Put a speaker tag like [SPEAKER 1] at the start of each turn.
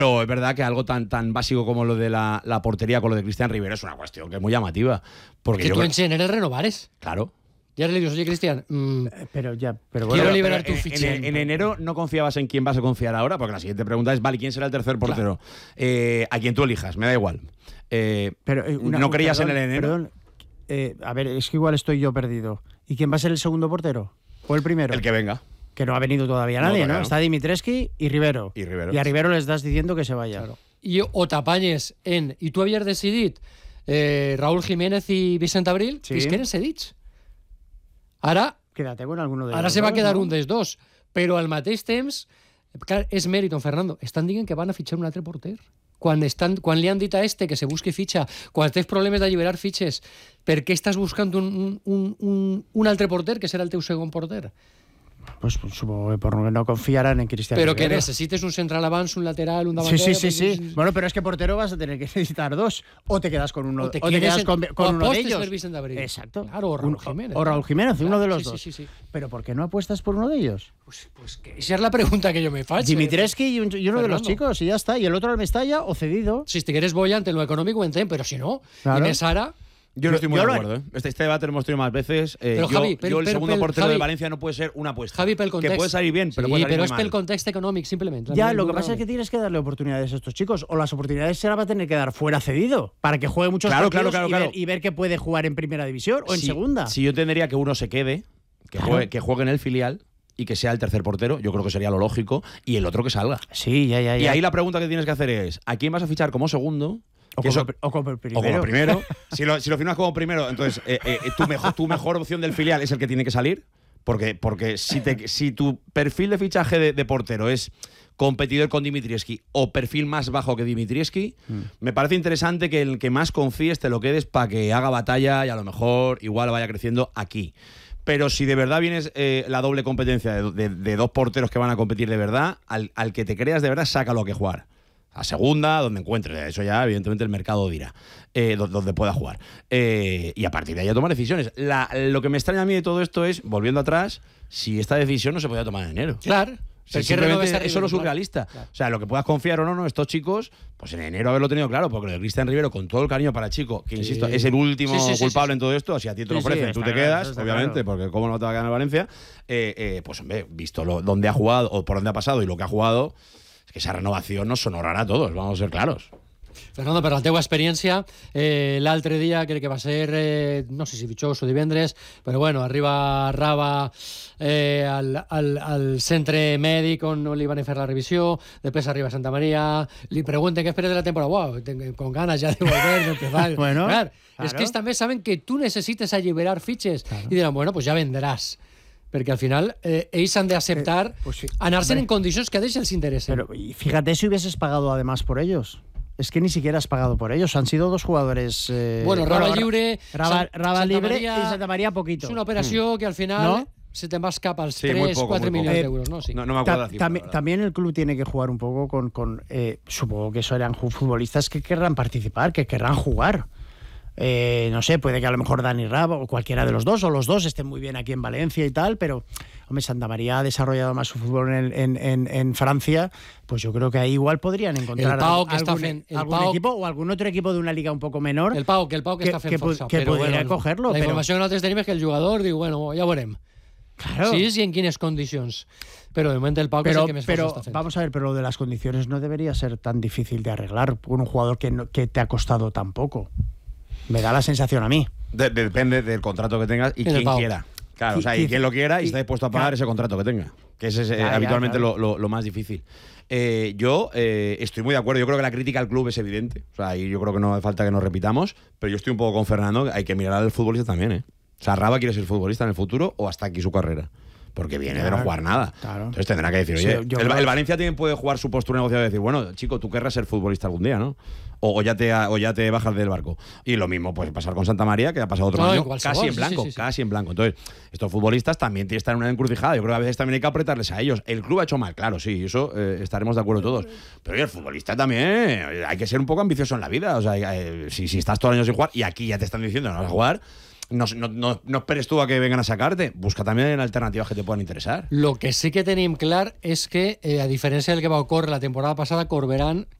[SPEAKER 1] Pero es verdad que algo tan básico como lo de la portería con lo de Cristian Rivero es una cuestión que es muy llamativa. Porque
[SPEAKER 2] que tú en general renovares.
[SPEAKER 1] Claro.
[SPEAKER 2] Ya le digo, oye, Cristian,
[SPEAKER 3] pero bueno,
[SPEAKER 2] quiero liberar tu
[SPEAKER 1] ficha. En enero no confiabas en quién vas a confiar ahora, porque la siguiente pregunta es, vale, ¿quién será el tercer portero? Claro. A quien tú elijas, me da igual. ¿No creías en el enero?
[SPEAKER 3] A ver, es que igual estoy yo perdido. ¿Y quién va a ser el segundo portero? ¿O el primero?
[SPEAKER 1] El que venga.
[SPEAKER 3] Que no ha venido todavía nadie, ¿no? Está Dimitrescu y Rivero. Y a Rivero le estás diciendo que se vaya. Claro.
[SPEAKER 2] Y o t'apanyes en... I tu havies decidit Raúl Jiménez i Vicent Abril, sí. És que eres cedits. Ara...
[SPEAKER 3] Quédate con alguno de
[SPEAKER 2] ara se va quedar un dels dos. Però al mateix temps, clar, és mèrit, don Fernando, estan dient que van a fitxar un altre porter. Quan li han dit a que se busqui fitxa, quan tens problemes d'alliberar fitxes, per què estàs buscant un altre porter que serà el teu segon porter?
[SPEAKER 3] Pues supongo que por no confiarán en Cristian
[SPEAKER 2] Pero
[SPEAKER 3] Rivero.
[SPEAKER 2] Que necesites un central avance, un lateral, un delantero...
[SPEAKER 3] Sí. Bueno, pero es que portero vas a tener que necesitar dos. O te quedas con uno, o te quedas con uno de ellos. Exacto.
[SPEAKER 2] Claro, o Raúl Jiménez.
[SPEAKER 3] O Raúl Jiménez,
[SPEAKER 2] claro,
[SPEAKER 3] uno de los dos.
[SPEAKER 2] Sí.
[SPEAKER 3] Pero ¿por qué no apuestas por uno de ellos?
[SPEAKER 2] Pues que esa es la pregunta que yo me faig.
[SPEAKER 3] Dimitrescu y uno de los chicos, y ya está. Y el otro al Mestalla o cedido.
[SPEAKER 2] Si te quieres bollante en lo económico, pero si no, claro. Y Mesara...
[SPEAKER 1] Yo no estoy muy de acuerdo, ¿eh? Este debate lo hemos tenido más veces.
[SPEAKER 2] Pero Javi,
[SPEAKER 1] el segundo portero de Valencia no puede ser una apuesta.
[SPEAKER 2] Javi, pel context.
[SPEAKER 1] Que puede salir bien, pero puede salir
[SPEAKER 2] pero
[SPEAKER 1] muy
[SPEAKER 2] es
[SPEAKER 1] mal.
[SPEAKER 2] pel context económico, simplemente.
[SPEAKER 3] Ya, lo que pasa es que tienes que darle oportunidades a estos chicos. O las oportunidades se las va a tener que dar fuera cedido. Para que juegue muchos partidos y ver que puede jugar en primera división o en segunda.
[SPEAKER 1] Si yo tendría que uno se quede, que juegue en el filial y que sea el tercer portero, yo creo que sería lo lógico, y el otro que salga.
[SPEAKER 3] Sí, ya.
[SPEAKER 1] Y ahí la pregunta que tienes que hacer es, ¿a quién vas a fichar como segundo?
[SPEAKER 3] O como
[SPEAKER 1] primero. Si lo firmas como primero, entonces tu mejor opción del filial es el que tiene que salir. Porque si tu perfil de fichaje de portero es competidor con Dimitrievski o perfil más bajo que Dimitrievski, me parece interesante que el que más confíes te lo quedes para que haga batalla y a lo mejor igual vaya creciendo aquí. Pero si de verdad vienes la doble competencia de dos porteros que van a competir de verdad, al que te creas de verdad, sácalo a que jugar. A segunda, donde encuentres. Eso ya, evidentemente, el mercado dirá. Donde pueda jugar. Y a partir de ahí a tomar decisiones. Lo que me extraña a mí de todo esto es, volviendo atrás, si esta decisión no se podía tomar en enero.
[SPEAKER 2] Claro.
[SPEAKER 1] Simplemente eso es surrealista. Claro. O sea, lo que puedas confiar o no, estos chicos, pues en enero haberlo tenido claro, porque lo de Cristian Rivero, con todo el cariño para Chico, que insisto, es el último culpable en todo esto, si a ti te lo ofrecen, tú te quedas, obviamente, porque cómo no te va a quedar en Valencia, pues hombre, visto dónde ha jugado, o por dónde ha pasado y lo que ha jugado, que esa renovación nos honorarà a todos, vamos a ser claros.
[SPEAKER 2] Fernando, per la teva experiència, l'altre dia crec que va ser, no sé si dijous o divendres, però bueno, arriba Raba al centre mèdic on li van fer la revisió, després arriba a Santa Maria, li pregunten què esperes de la temporada, wow, con ganas ya de volver, de empezar.
[SPEAKER 3] Bueno,
[SPEAKER 2] claro. Es que també saben que tu necessites alliberar fitxes i diran, bueno, pues ja vendràs. Perquè al final ells han de aceptar anar-se'n en condicions que a ells els interessen.
[SPEAKER 3] Pero fíjate si hubieses pagado además por ellos. Es que ni siquiera has pagado por ellos. Han sido dos jugadores...
[SPEAKER 2] bueno, Raba lliure,
[SPEAKER 3] Raba libre y Santa María poquito.
[SPEAKER 2] És una operació que al final... ¿No? Se te vas cap als 3-4 millones d'euros, ¿no? Sí.
[SPEAKER 1] No me acuerdo la cifra,
[SPEAKER 3] también el club tiene que jugar un poco con supongo que eso eran futbolistas que querrán participar, que querrán jugar. No sé, puede que a lo mejor Dani Raba o cualquiera de los dos, o los dos estén muy bien aquí en Valencia y tal, pero hombre, Santa María ha desarrollado más su fútbol en Francia, pues yo creo que ahí igual podrían encontrar algún equipo o algún otro equipo de una liga un poco menor
[SPEAKER 2] el Pau que està fent força,
[SPEAKER 3] que podría cogerlo.
[SPEAKER 2] La informació que nosaltres tenim és que el jugador diu, bueno, ja veurem.
[SPEAKER 3] Claro.
[SPEAKER 2] Sí, y en quines condicions. Pero de momento el Pau que és el que més força està fent.
[SPEAKER 3] Vamos a ver, pero lo de las condiciones no debería ser tan difícil de arreglar con un jugador que te ha costado tan poco. Me da la sensación a mí.
[SPEAKER 1] Depende del contrato que tengas y quién quiera. Claro, o sea, y quién lo quiera y está dispuesto a pagar ese contrato que tenga. Que ese es habitualmente lo más difícil. Yo estoy muy de acuerdo. Yo creo que la crítica al club es evidente. O sea, y yo creo que no hace falta que nos repitamos. Pero yo estoy un poco con Fernando. Hay que mirar al futbolista también, ¿eh? O sea, Raba quiere ser futbolista en el futuro o hasta aquí su carrera. Porque viene de no jugar nada. Claro. Entonces tendrá que decir, oye, el Valencia también puede jugar su postura negociada y decir, bueno, chico, tú querrás ser futbolista algún día, ¿no? O ya te bajas del barco. Y lo mismo puede pasar con Santa María, que ha pasado otro año casi en blanco, casi en blanco. Entonces, estos futbolistas también tienen que estar en una encrucijada. Yo creo que a veces también hay que apretarles a ellos. El club ha hecho mal, claro, sí, eso estaremos de acuerdo todos. Pero oye, el futbolista también hay que ser un poco ambicioso en la vida. O sea, si estás todo el año sin jugar y aquí ya te están diciendo no vas a jugar, no esperes tú a que vengan a sacarte. Busca también alternativas que te puedan interesar.
[SPEAKER 2] Lo que sí que tenim clar és que, a diferència del que va ocórrer la temporada passada, Corberán